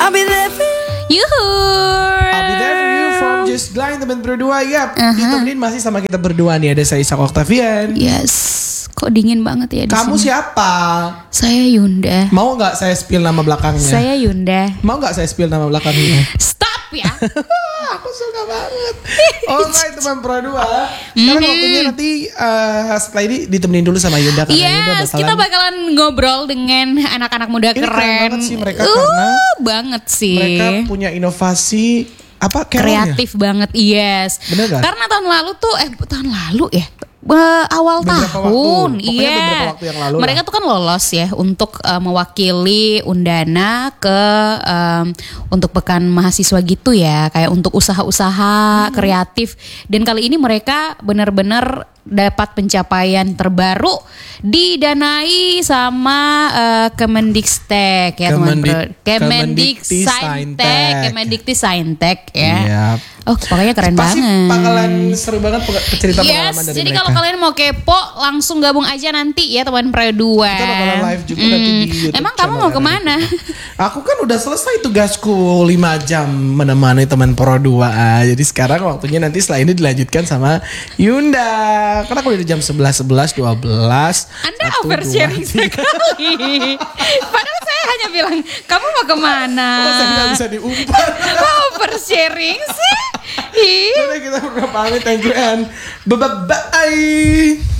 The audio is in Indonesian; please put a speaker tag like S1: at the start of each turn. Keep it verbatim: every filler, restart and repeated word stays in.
S1: I'll be there for you.
S2: Yuhur.
S3: I'll be there for you from Just Blind, teman berdua. Yap,
S2: Uh-huh.
S3: ditemenin masih sama kita berdua nih. Ada saya Isak Octavian.
S2: Yes. Kok dingin banget ya di
S3: Kamu
S2: sini?
S3: siapa?
S2: Saya Yunda.
S3: Mau nggak saya spill nama belakangnya?
S2: Saya Yunda.
S3: Mau nggak saya spill nama belakangnya?
S2: Stop ya.
S3: Aku suka banget. Alright teman Pro dua. Sekarang waktunya nanti uh, setelah ini ditemenin dulu sama Yunda karena Yunda
S2: Yes,
S3: bakalan
S2: kita bakalan ngobrol dengan anak-anak muda
S3: Ini keren
S2: keren.
S3: banget sih mereka
S2: uh,
S3: karena
S2: banget sih.
S3: mereka punya inovasi apa carol-nya?
S2: Kreatif banget, yes.
S3: Bener gak?
S2: Karena tahun lalu tuh, eh tahun lalu ya, Be- awal
S3: Beberapa
S2: tahun,
S3: waktu. Pokoknya
S2: iya.
S3: beberapa waktu yang lalu
S2: Mereka
S3: lah.
S2: tuh kan lolos ya untuk uh, mewakili Undana ke um, untuk pekan mahasiswa gitu ya, kayak untuk usaha-usaha
S3: Hmm.
S2: kreatif. Dan kali ini mereka benar-benar dapat pencapaian terbaru didanai sama uh, Kemendiktek ya teman
S3: Kemendik-
S2: bro. Kemendik
S3: Kemendikti
S2: Saintek,
S3: Saintek.
S2: Kemendikti Saintek ya.
S3: Yap.
S2: Oh pokoknya keren
S3: Pasti
S2: banget.
S3: bakalan seru banget pe- cerita
S2: Yes,
S3: pengalaman dari
S2: jadi
S3: mereka.
S2: kalau kalian mau kepo langsung gabung aja nanti ya teman Pro dua.
S3: Kita bakalan live juga nanti di YouTube
S2: Emang kamu
S3: channel
S2: mau
S3: R R
S2: kemana?
S3: Aku kan udah selesai tugasku lima jam menemani teman Pro dua. Jadi sekarang waktunya nanti setelah ini dilanjutkan sama Yunda. Karena aku udah jam sebelas, sebelas, dua belas.
S2: Anda oversharing sekali. Padahal saya hanya bilang kamu mau kemana?
S3: Oh, saya nggak bisa diumpat.
S2: Kok oversharing sih? Ih.
S3: Udah kita berdua pamit. Thank you and bye-bye.